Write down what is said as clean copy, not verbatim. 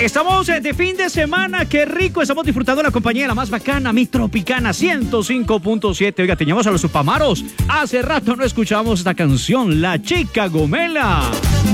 Estamos de fin de semana, qué rico, estamos disfrutando la compañía de la más bacana, mi Tropicana 105.7. Oiga, teníamos a los Supamaros. Hace rato no escuchábamos esta canción, La Chica Gomela.